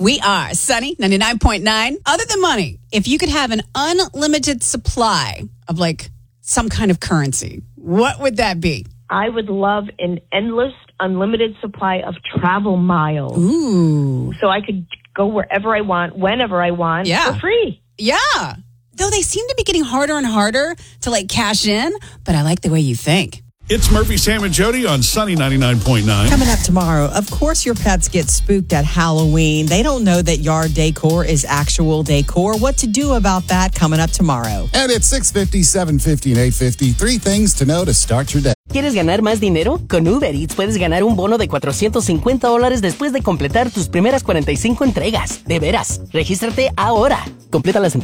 We are Sunny 99.9. Other than money, if you could have an unlimited supply of like some kind of currency, what would that be? I would love an endless, unlimited supply of travel miles. Ooh. So I could go wherever I want, whenever I want, for free. Yeah. Though they seem to be getting harder and harder to like cash in, but I like the way you think. It's Murphy, Sam, and Jody on Sunny 99.9. Coming up tomorrow, of course your pets get spooked at Halloween. They don't know that yard decor is actual decor. What to do about that coming up tomorrow. And it's 6:50, 7:50, and 8:50. 3 things to know to start your day. ¿Quieres ganar más dinero? Con Uber Eats puedes ganar un bono de $450 después de completar tus primeras 45 entregas. De veras, regístrate ahora. Completa las entregas